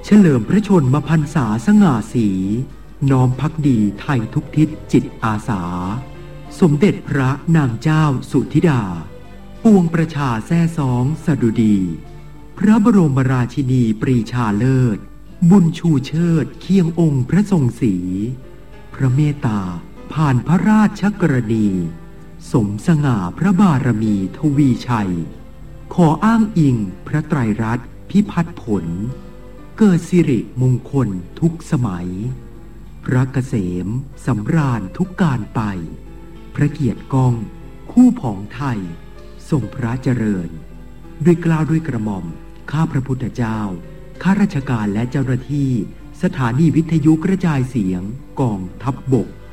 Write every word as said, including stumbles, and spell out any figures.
เฉลิมพระชนมพรรษาสง่าสีน้อมภักดีไทยทุกทิศจิตอาสาสมเด็จพระนางเจ้าสุธิดาปวงประชาแซ่ซ้องสดุดีพระบรมราชินีปรีชาเลิศบุญชูเชิดเคียงองค์พระทรงศรีพระเมตตาผ่านพระราชกรณีสมสง่าพระบารมีทวีชัยขออ้างอิงพระไตรรัตน์พิพัฒน์ผลเกิดสิริมงคลทุกสมัยพระเกษมสำราญทุกการไปพระเกียรติก้องคู่ผองไทยทรงพระเจริญด้วยเกล้าด้วยกระหม่อมข้าพระพุทธเจ้าข้าราชการและเจ้าหน้าที่สถานีวิทยุกระจายเสียงกองทัพบก